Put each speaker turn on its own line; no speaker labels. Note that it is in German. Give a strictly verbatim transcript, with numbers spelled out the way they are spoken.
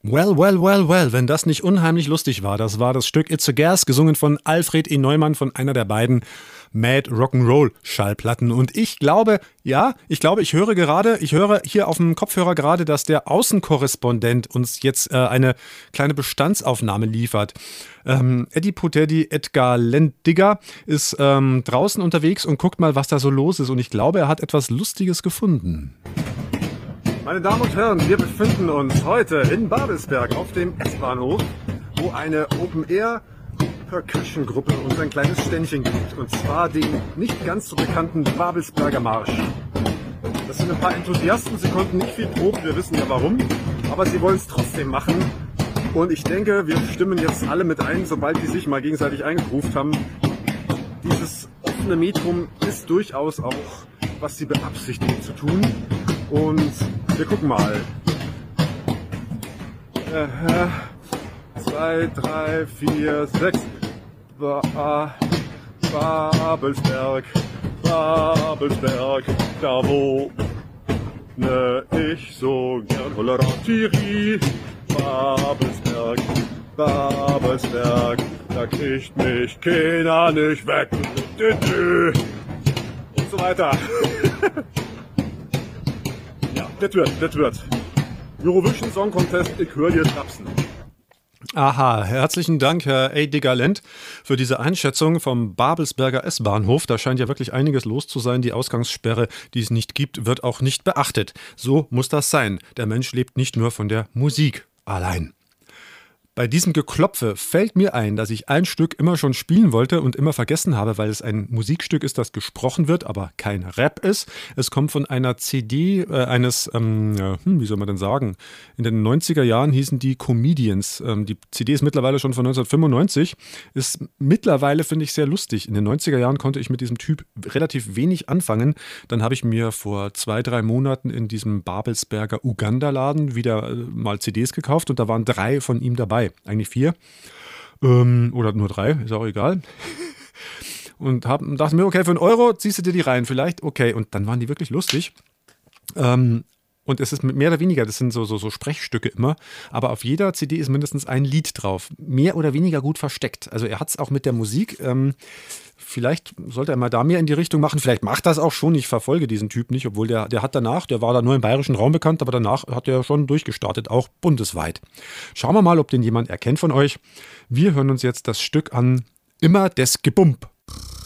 Well, well, well, well, wenn das nicht unheimlich lustig war, das war das Stück It's a Gas, gesungen von Alfred E. Neumann, von einer der beiden Mad Rock'n'Roll Schallplatten. Und ich glaube, ja, ich glaube, ich höre gerade, ich höre hier auf dem Kopfhörer gerade, dass der Außenkorrespondent uns jetzt äh, eine kleine Bestandsaufnahme liefert. Ähm, Eddie Putetti, Edgar Lendigger, ist ähm, draußen unterwegs und guckt mal, was da so los ist. Und ich glaube, er hat etwas Lustiges gefunden.
Meine Damen und Herren, wir befinden uns heute in Babelsberg auf dem S-Bahnhof, wo eine Open-Air-Percussion-Gruppe uns ein kleines Ständchen gibt. Und zwar den nicht ganz so bekannten Babelsberger Marsch. Das sind ein paar Enthusiasten, sie konnten nicht viel proben, wir wissen ja warum, aber sie wollen es trotzdem machen. Und ich denke, wir stimmen jetzt alle mit ein, sobald die sich mal gegenseitig eingerufen haben. Dieses offene Metrum ist durchaus auch, was sie beabsichtigen zu tun. Und wir gucken mal. Äh, zwei, drei, vier, sechs. Ba Babelsberg, Babelsberg, da wo ne ich so gern Holleratiri. Babelsberg, Babelsberg, da kriegt mich keiner nicht weg. Und so weiter. Das wird, das wird. Eurovision Song Contest, ich höre dir trapsen.
Aha, herzlichen Dank, Herr Edgar Lent, für diese Einschätzung vom Babelsberger S-Bahnhof. Da scheint ja wirklich einiges los zu sein. Die Ausgangssperre, die es nicht gibt, wird auch nicht beachtet. So muss das sein. Der Mensch lebt nicht nur von der Musik allein. Bei diesem Geklopfe fällt mir ein, dass ich ein Stück immer schon spielen wollte und immer vergessen habe, weil es ein Musikstück ist, das gesprochen wird, aber kein Rap ist. Es kommt von einer C D äh, eines, ähm, ja, hm, wie soll man denn sagen, in den neunziger Jahren hießen die Comedians. Ähm, die C D ist mittlerweile schon von neunzehnhundertfünfundneunzig, ist mittlerweile, finde ich, sehr lustig. In den neunziger Jahren konnte ich mit diesem Typ relativ wenig anfangen. Dann habe ich mir vor zwei, drei Monaten in diesem Babelsberger Uganda-Laden wieder äh, mal C Ds gekauft und da waren drei von ihm dabei. Eigentlich vier. Ähm, oder nur drei, ist auch egal. Und hab, dachte mir, okay, für einen Euro ziehst du dir die rein, vielleicht, okay. Und dann waren die wirklich lustig. Ähm, und es ist mehr oder weniger, das sind so, so, so Sprechstücke immer, aber auf jeder C D ist mindestens ein Lied drauf. Mehr oder weniger gut versteckt. Also er hat es auch mit der Musik, ähm, vielleicht sollte er mal da mehr in die Richtung machen. Vielleicht macht das auch schon. Ich verfolge diesen Typ nicht, obwohl der, der hat danach, der war da nur im bayerischen Raum bekannt, aber danach hat er schon durchgestartet, auch bundesweit. Schauen wir mal, ob den jemand erkennt von euch. Wir hören uns jetzt das Stück an, Immer des Gebump.